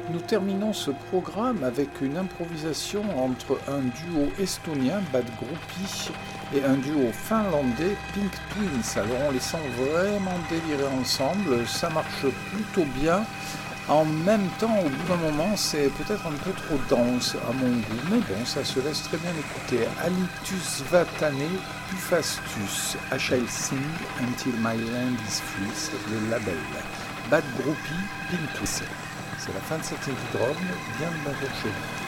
Nous terminons ce programme avec une improvisation entre un duo estonien, Bad Groupie, et un duo finlandais, Pink Twins. Alors on les sent vraiment délirer ensemble, ça marche plutôt bien. En même temps, au bout d'un moment, c'est peut-être un peu trop dense à mon goût, mais bon, ça se laisse très bien écouter. Alitus Vatane, Pufastus, I Shall Sing Until My Land Is Free, c'est le label. Bad Groupie, Pink Twins. C'est la fin de cette épisode, bien de bonjour chez vous.